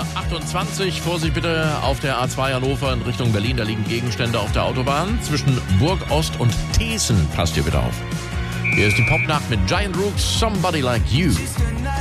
28. Vorsicht bitte auf der A2 Hannover in Richtung Berlin. Da liegen Gegenstände auf der Autobahn. Zwischen Burg Ost und Thesen. Passt ihr bitte auf. Hier ist die Popnacht mit Giant Rooks, Somebody Like You.